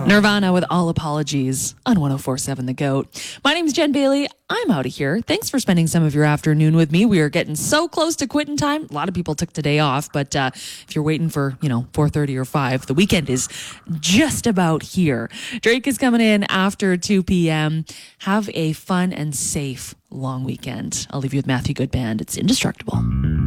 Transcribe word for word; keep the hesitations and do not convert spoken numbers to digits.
Nirvana with All Apologies on one oh four point seven The Goat. My name's Jen Bailey. I'm out of here. Thanks for spending some of your afternoon with me. We are getting so close to quitting time. A lot of people took today off, but uh, if you're waiting for, you know, four thirty or five, the weekend is just about here. Drake is coming in after two p.m. Have a fun and safe long weekend. I'll leave you with Matthew Good Band. It's Indestructible.